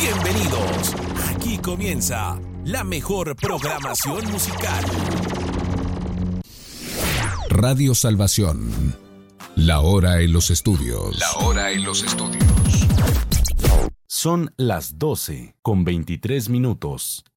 Bienvenidos. Aquí comienza la mejor programación musical. Radio Salvación. La hora en los estudios. Son las 12:23.